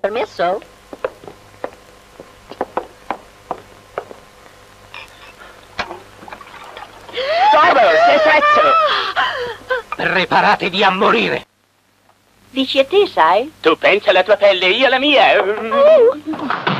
Permesso? Robert, sei pezzo! Preparatevi a morire! Dici a te, sai? Tu pensi alla tua pelle, io alla mia!